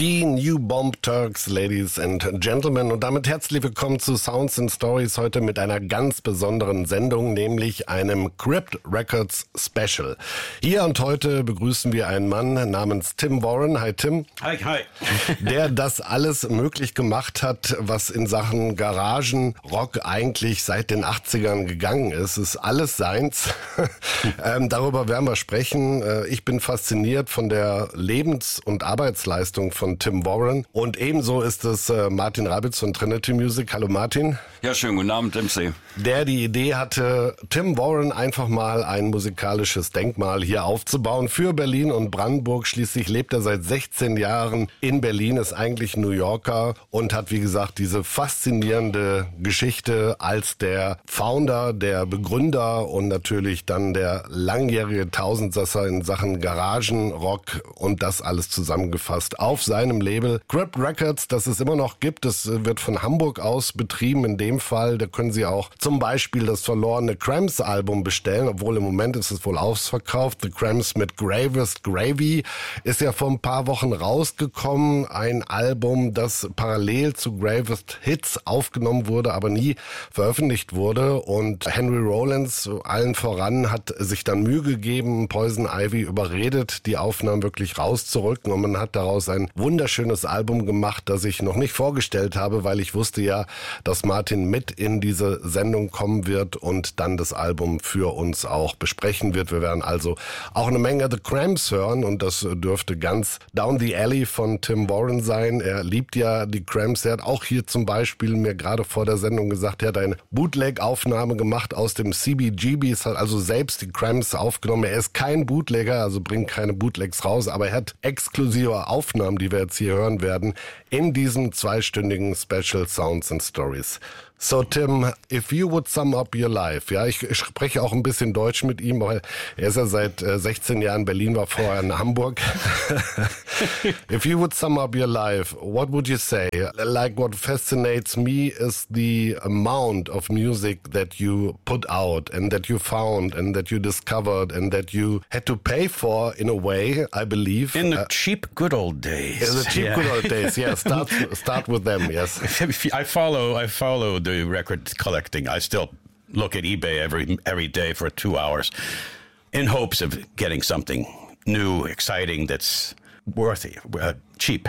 Die New Bomb Turks, Ladies and Gentlemen, und damit herzlich willkommen zu Sounds and Stories, heute mit einer ganz besonderen Sendung, nämlich einem Crypt Records Special. Hier und heute begrüßen wir einen Mann namens Tim Warren. Hi Tim. Hi, hi. Der das alles möglich gemacht hat, was in Sachen Garagenrock eigentlich seit den 80ern gegangen ist. Es ist alles seins. Darüber werden wir sprechen. Ich bin fasziniert von der Lebens- und Arbeitsleistung von Tim Warren. Und ebenso ist es Martin Rabitz von Trinity Music. Hallo Martin. Ja, schönen guten Abend, MC. Der die Idee hatte, Tim Warren einfach mal ein musikalisches Denkmal hier aufzubauen für Berlin und Brandenburg. Schließlich lebt er seit 16 Jahren in Berlin, ist eigentlich New Yorker und hat, wie gesagt, diese faszinierende Geschichte als der Founder, der Begründer und natürlich dann der langjährige Tausendsasser in Sachen Garagenrock und das alles zusammengefasst auf seinem Label Crypt Records, das es immer noch gibt. Es wird von Hamburg aus betrieben. In dem Fall, da können Sie auch zum Beispiel das verlorene Cramps Album bestellen, obwohl im Moment ist es wohl ausverkauft. The Cramps mit Gravest Gravy ist ja vor ein paar Wochen rausgekommen. Ein Album, das parallel zu Gravest Hits aufgenommen wurde, aber nie veröffentlicht wurde. Und Henry Rollins, allen voran, hat sich dann Mühe gegeben, Poison Ivy überredet, die Aufnahmen wirklich rauszurücken. Und man hat daraus ein wunderschönes Album gemacht, das ich noch nicht vorgestellt habe, weil ich wusste ja, dass Martin mit in diese Sendung kommen wird und dann das Album für uns auch besprechen wird. Wir werden also auch eine Menge The Cramps hören und das dürfte ganz down the alley von Tim Warren sein. Er liebt ja die Cramps. Er hat auch hier zum Beispiel mir gerade vor der Sendung gesagt, er hat eine Bootleg-Aufnahme gemacht aus dem CBGBs, hat also selbst die Cramps aufgenommen. Er ist kein Bootlegger, also bringt keine Bootlegs raus, aber er hat exklusive Aufnahmen, die wir jetzt hier hören werden, in diesem zweistündigen Special Sounds and Stories. So Tim, if you would sum up your life, ja, ich spreche auch ein bisschen Deutsch mit ihm, weil er ist ja seit 16 Jahren in Berlin, war vorher in Hamburg. If you would sum up your life, what would you say? Like what fascinates me is the amount of music that you put out and that you found and that you discovered and that you had to pay for in a way, I believe. In the cheap good old days. In the cheap good old days, yeah. Start with them, yes. I follow the record collecting. I still look at eBay every day for 2 hours in hopes of getting something new, exciting, that's worthy, cheap.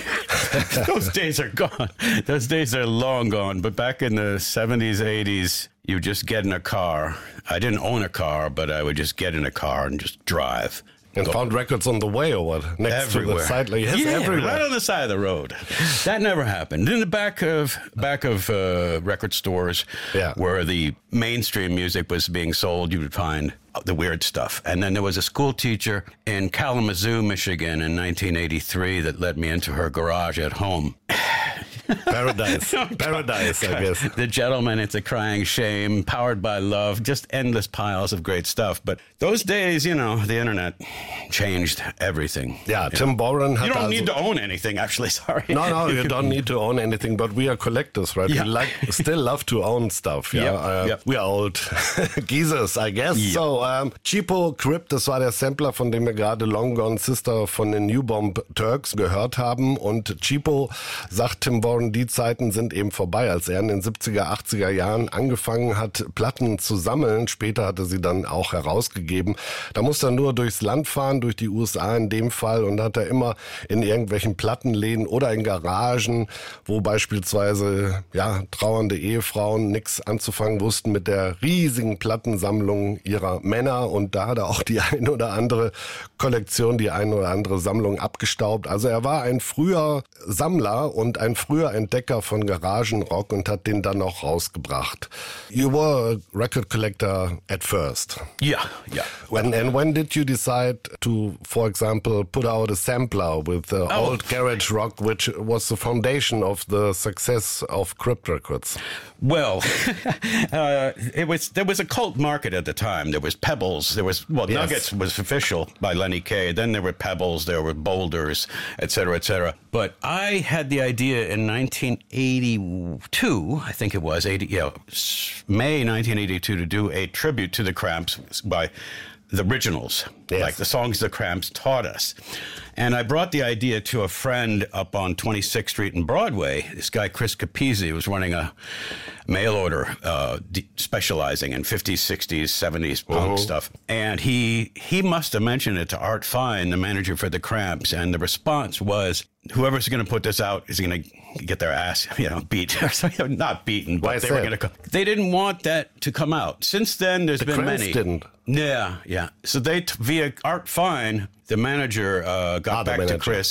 Those days are gone. Those days are long gone. But back in the 70s, 80s, you just get in a car. I didn't own a car, but I would just get in a car and just drive. And found records on the way or what? Next everywhere. To the side, like, yeah, everywhere. Right on the side of the road. That never happened. In the back of record stores, yeah, where the mainstream music was being sold, you would find the weird stuff. And then there was a school teacher in Kalamazoo, Michigan, in 1983 that let me into her garage at home. Paradise, I guess. The Gentleman, It's a Crying Shame, Powered by Love, just endless piles of great stuff. But those days, you know, the internet changed everything. Yeah, Tim Warren. You don't need to own anything, actually, sorry. No, you don't need to own anything, but we are collectors, right? Yeah. We still love to own stuff, yeah. Yep. We are old geezers, I guess. Yep. So, Cheapo Crypt, das war der Sampler, von dem wir gerade Long Gone Sister von den New Bomb Turks gehört haben. Und Cheapo, sagt Tim Warren, die Zeiten sind eben vorbei, als er in den 70er, 80er Jahren angefangen hat, Platten zu sammeln. Später hat er sie dann auch herausgegeben. Da musste er nur durchs Land fahren, durch die USA in dem Fall, und hat er immer in irgendwelchen Plattenläden oder in Garagen, wo beispielsweise trauernde Ehefrauen nichts anzufangen wussten mit der riesigen Plattensammlung ihrer Männer, und da hat er auch die ein oder andere Kollektion, die ein oder andere Sammlung abgestaubt. Also er war ein früher Sammler und ein früher Entdecker von Garagenrock und hat den dann auch rausgebracht. You were a record collector at first. Yeah. When did you decide to, for example, put out a sampler with old garage rock, which was the foundation of the success of Crypt Records? Well, there was a cult market at the time. There was Pebbles. Yes. Nuggets was official by Lenny Kaye. Then there were Pebbles. There were Boulders, etc., etc. But I had the idea in 1982, I think it was, May 1982, to do a tribute to the Cramps by the originals, yes. like the songs the Cramps taught us. And I brought the idea to a friend up on 26th Street in Broadway. This guy, Chris Capizzi, was running a mail order specializing in 50s, 60s, 70s punk stuff. And he must have mentioned it to Art Fine, the manager for the Cramps. And the response was, whoever's going to put this out is going to get their ass, beat. Not beaten, but they were going to. They didn't want that to come out. Since then, there's been Cramps many. Didn't. Yeah. So they, via Art Fine, the manager got back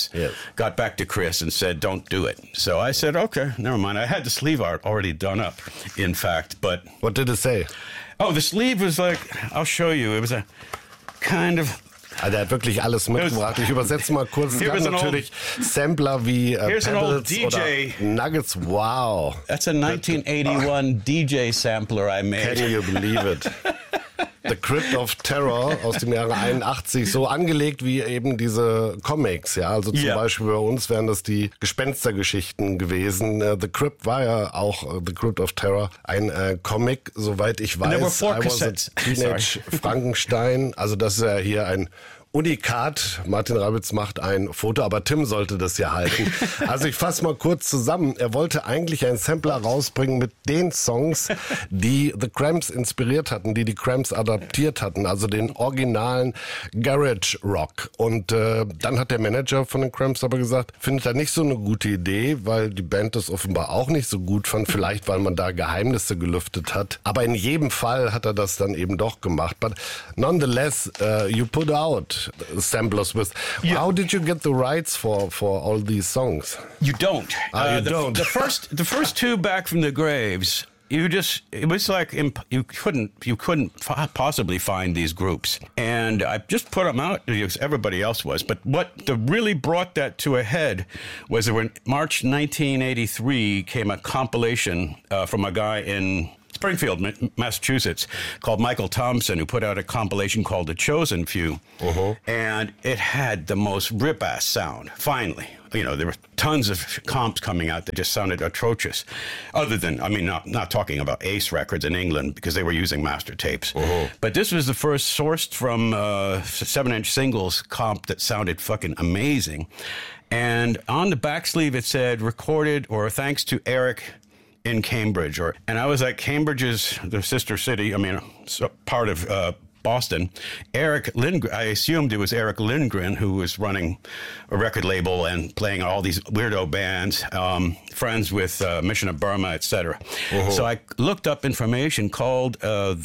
to Chris and said, don't do it. So I said, okay, never mind. I had the sleeve art already done up, in fact. But what did it say? Oh, the sleeve was like, I'll show you. It was a kind of... Also er hat wirklich alles mitgebracht. Ich übersetze mal kurz. Es gab natürlich Sampler wie Pebbles oder Nuggets. Wow. That's a 1981 DJ sampler I made. Can you believe it? The Crypt of Terror aus dem Jahre 81, so angelegt wie eben diese Comics, ja, also zum Beispiel bei uns wären das die Gespenstergeschichten gewesen. The Crypt war ja auch The Crypt of Terror, ein Comic, soweit ich weiß. I was a Teenage Frankenstein, also das ist ja hier ein Unikat. Martin Rabitz macht ein Foto, aber Tim sollte das ja halten. Also ich fasse mal kurz zusammen. Er wollte eigentlich einen Sampler rausbringen mit den Songs, die The Cramps inspiriert hatten, die Cramps adaptiert hatten, also den originalen Garage Rock. Und dann hat der Manager von den Cramps aber gesagt, findet er nicht so eine gute Idee, weil die Band das offenbar auch nicht so gut fand, vielleicht weil man da Geheimnisse gelüftet hat. Aber in jedem Fall hat er das dann eben doch gemacht. But nonetheless, you put out samplers with. Yeah. How did you get the rights for all these songs? You don't. You don't. The first two, Back from the Graves. It was like you couldn't possibly find these groups, and I just put them out because everybody else was. But what really brought that to a head was that in March 1983 came a compilation from a guy in Springfield, Massachusetts, called Michael Thompson, who put out a compilation called The Chosen Few. And it had the most rip-ass sound, finally. There were tons of comps coming out that just sounded atrocious. Other than, not talking about Ace Records in England, because they were using master tapes. But this was the first sourced from 7-inch singles comp that sounded fucking amazing. And on the back sleeve it said, recorded or thanks to Eric in Cambridge, and I was like, Cambridge is the sister city. Part of Boston. Eric Lindgren. I assumed it was Eric Lindgren who was running a record label and playing all these weirdo bands. Friends with Mission of Burma, etc. So I looked up information, called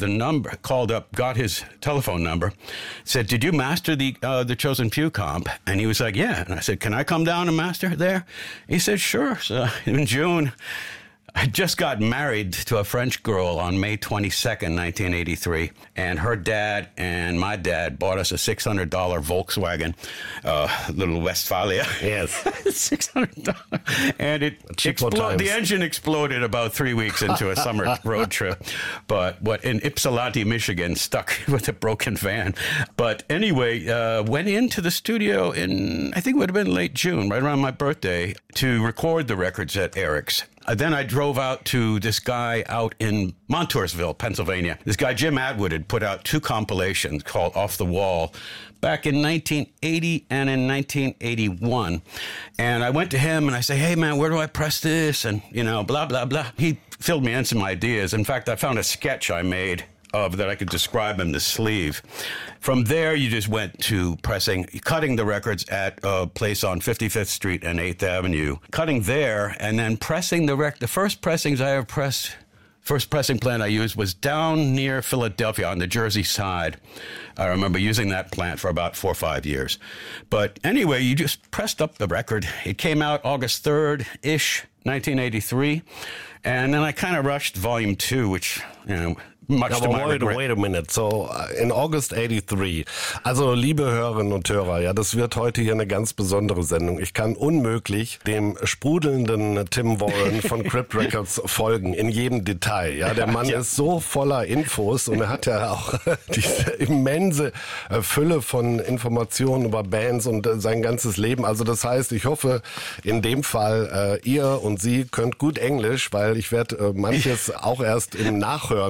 got his telephone number, said, "Did you master the Chosen Few comp?" And he was like, "Yeah." And I said, "Can I come down and master there?" He said, "Sure." So in June, I just got married to a French girl on May 22nd, 1983, and her dad and my dad bought us a $600 Volkswagen, little Westfalia. Yes. $600. And the engine exploded about 3 weeks into a summer road trip. But in Ypsilanti, Michigan, stuck with a broken van. But anyway, went into the studio in, I think it would have been late June, right around my birthday, to record the records at Eric's. Then I drove out to this guy out in Montoursville, Pennsylvania. This guy, Jim Atwood, had put out two compilations called Off the Wall back in 1980 and in 1981. And I went to him and I say, "Hey, man, where do I press this?" And, blah, blah, blah. He filled me in some ideas. In fact, I found a sketch I made of that I could describe in the sleeve. From there, you just went to cutting the records at a place on 55th Street and 8th Avenue, cutting there, and then pressing the first pressings I ever pressed, first pressing plant I used was down near Philadelphia on the Jersey side. I remember using that plant for about 4 or 5 years. But anyway, you just pressed up the record. It came out August 3rd-ish, 1983. And then I kind of rushed Volume 2, which, much to my regret. Wait a minute. So, in August 83. Also, liebe Hörerinnen und Hörer, ja, das wird heute hier eine ganz besondere Sendung. Ich kann unmöglich dem sprudelnden Tim Warren von Crypt Records folgen, in jedem Detail. Ja, der Mann ist so voller Infos und er hat ja auch diese immense Fülle von Informationen über Bands und sein ganzes Leben. Also, das heißt, ich hoffe, in dem Fall, ihr und Sie könnt gut Englisch, weil ich werde manches auch erst im Nachhören verstehen.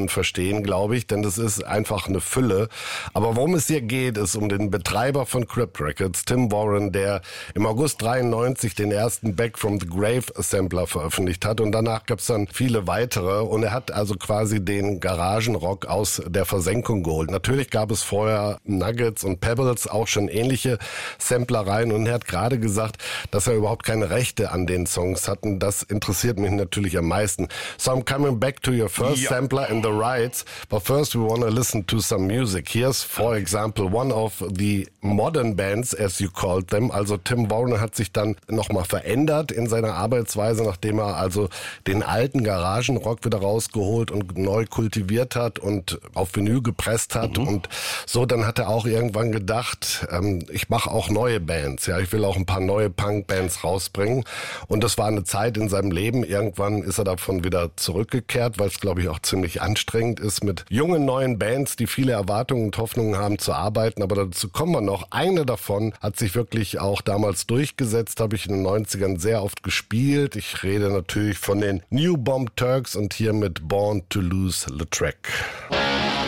gehen, glaube ich, denn das ist einfach eine Fülle. Aber worum es hier geht, ist um den Betreiber von Crypt Records, Tim Warren, der im August 93 den ersten Back from the Grave Sampler veröffentlicht hat und danach gab es dann viele weitere und er hat also quasi den Garagenrock aus der Versenkung geholt. Natürlich gab es vorher Nuggets und Pebbles, auch schon ähnliche Samplereien und er hat gerade gesagt, dass er überhaupt keine Rechte an den Songs hat und das interessiert mich natürlich am meisten. So I'm coming back to your first sampler and the rights, but first we want to listen to some music. Here's, for example, one of the modern bands, as you called them. Also Tim Warren hat sich dann nochmal verändert in seiner Arbeitsweise, nachdem er also den alten Garagenrock wieder rausgeholt und neu kultiviert hat und auf Vinyl gepresst hat. Und so, dann hat er auch irgendwann gedacht, ich mache auch neue Bands. Ja, ich will auch ein paar neue Punk-Bands rausbringen. Und das war eine Zeit in seinem Leben. Irgendwann ist er davon wieder zurückgekehrt, weil es, glaube ich, auch ziemlich anstrengend ist, mit jungen neuen Bands, die viele Erwartungen und Hoffnungen haben, zu arbeiten. Aber dazu kommen wir noch. Eine davon hat sich wirklich auch damals durchgesetzt, habe ich in den 90ern sehr oft gespielt. Ich rede natürlich von den New Bomb Turks und hier mit Born to Lose the Track.